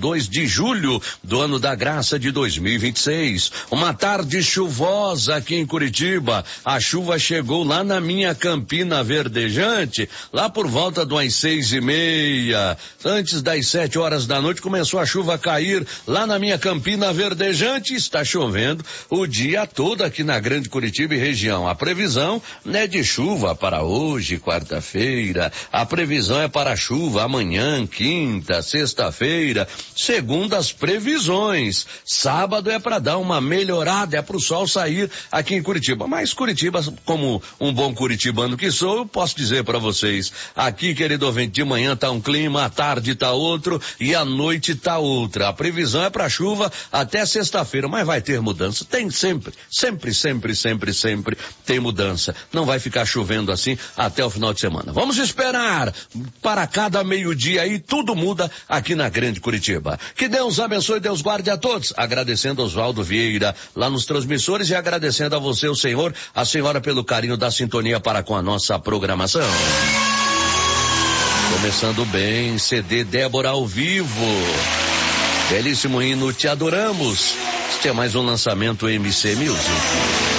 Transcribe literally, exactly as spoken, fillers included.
dois de julho do ano da graça de dois mil e vinte e seis. Uma tarde chuvosa aqui em Curitiba. A chuva chegou lá na minha Campina Verdejante, lá por volta de umas seis e meia. Antes das sete horas da noite começou a chuva a cair lá na minha Campina Verdejante. Está chovendo o dia todo aqui na Grande Curitiba e região. A previsão é de chuva para hoje, quarta-feira. A previsão é para chuva amanhã, quinta, sexta-feira. Segundo as previsões, sábado é para dar uma melhorada, é para o sol sair aqui em Curitiba. Mas Curitiba, como um bom curitibano que sou, eu posso dizer para vocês, aqui, querido ouvinte, de manhã tá um clima, à tarde tá outro e à noite tá outra. A previsão é para chuva até sexta-feira, mas vai ter mudança. Tem sempre, sempre, sempre, sempre, sempre tem mudança. Não vai ficar chovendo assim até o final de semana. Vamos esperar. Para cada meio-dia aí, tudo muda aqui na Grande Curitiba. Que Deus abençoe, Deus guarde a todos. Agradecendo a Oswaldo Vieira lá nos transmissores e agradecendo a você, o senhor, a senhora pelo carinho da sintonia para com a nossa programação. Começando bem, C D Débora ao vivo. Belíssimo hino, Te Adoramos. Este é mais um lançamento M C Music.